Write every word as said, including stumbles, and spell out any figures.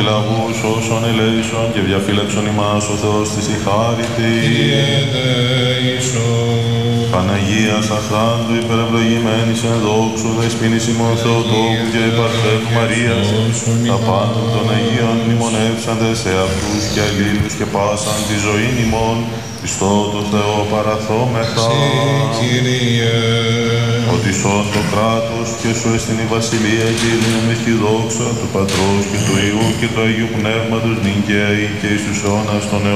λαγούς όσων ελέησον και διαφύλαξον ημάς ο Θεός της η χάριτη. Παναγία Σαχράντου υπερευλογημένης εν δόξου δεσποίνης ημών Θεοτόκου και Παρθένου Μαρίας, τα πάντων των Αγίων μνημονεύσαντες σε αυτούς και αλλήλους και πάσαν τη ζωή ημών, Χριστό το Θεό παραθόμεθα. Ότι σών το κράτος και σου εστιν η βασιλεία και η δύναμη και η δόξα του Πατρός και του Υιού και του Αγίου Πνεύματος νυν και αεί και εις τους αιώνας των αιώνων.